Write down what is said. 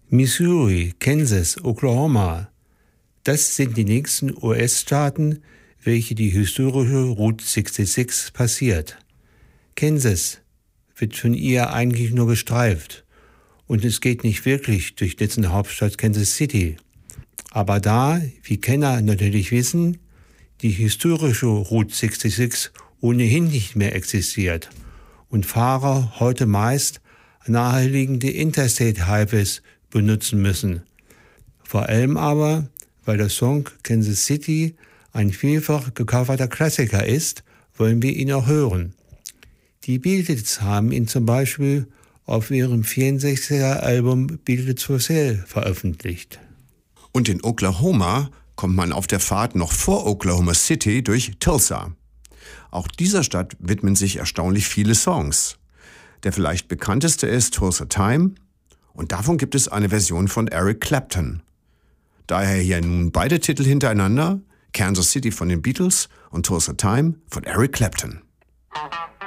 Missouri, Kansas, Oklahoma. Das sind die nächsten US-Staaten, welche die historische Route 66 passiert. Kansas wird von ihr eigentlich nur gestreift und es geht nicht wirklich durch dessen Hauptstadt Kansas City. Aber da, wie Kenner natürlich wissen, die historische Route 66 ohnehin nicht mehr existiert und Fahrer heute meist naheliegende Interstate Highways benutzen müssen. Vor allem aber, weil der Song Kansas City ein vielfach gecoverter Klassiker ist, wollen wir ihn auch hören. Die Beatles haben ihn zum Beispiel auf ihrem 64er Album Beatles for Sale veröffentlicht. Und in Oklahoma kommt man auf der Fahrt noch vor Oklahoma City durch Tulsa. Auch dieser Stadt widmen sich erstaunlich viele Songs. Der vielleicht bekannteste ist Tulsa Time und davon gibt es eine Version von Eric Clapton. Daher hier nun beide Titel hintereinander, Kansas City von den Beatles und Tulsa Time von Eric Clapton.